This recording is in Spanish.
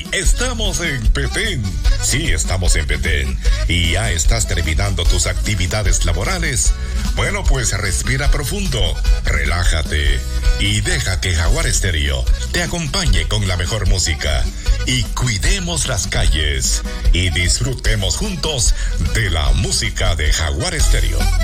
Estamos en Petén. Sí, estamos en Petén. ¿Y ya estás terminando tus actividades laborales? Bueno, pues respira profundo, relájate y deja que Jaguar Estéreo te acompañe con la mejor música. Y cuidemos las calles y disfrutemos juntos de la música de Jaguar Estéreo.